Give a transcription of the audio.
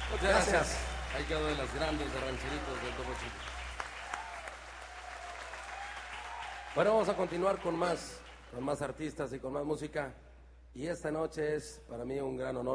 Muchas gracias. Ahí quedó de las grandes de Rancheritos del Topo Chico. Bueno, vamos a continuar con más artistas y con más música. Y esta noche es para mí un gran honor